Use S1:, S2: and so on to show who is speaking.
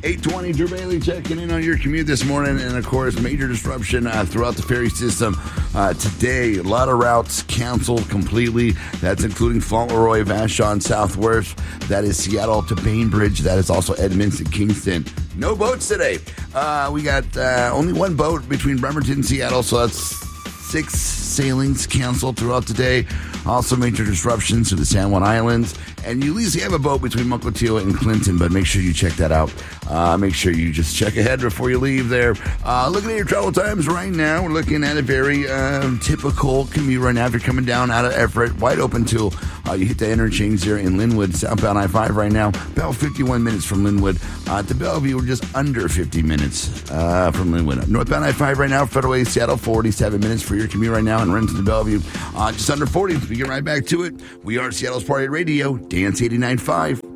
S1: 8:20, Drew Bailey checking in on your commute this morning. And, of course, major disruption throughout the ferry system today. A lot of routes canceled completely. That's including Fauntleroy, Vashon, Southworth. That is Seattle to Bainbridge. That is also Edmonton, Kingston. No boats today. We got only one boat between Bremerton and Seattle, so that's 6 sailings canceled throughout the day. Also major disruptions to the San Juan Islands. And you at least have a boat between Mukilteo and Clinton, but make sure you check that out. Make sure you just check ahead before you leave there. Looking at your travel times right now, we're looking at a very typical commute right now. If you're coming down out of Everett, wide open till you hit the interchange there in Linwood, southbound I-5 right now. About 51 minutes from Linwood. To Bellevue, we're just under 50 minutes from Linwood. Northbound I-5 right now, Federal Way, Seattle, 47 minutes for your commute right now, and Renton to Bellevue, just under 40. We get right back to it. We are Seattle's Party Radio, Dance 89.5.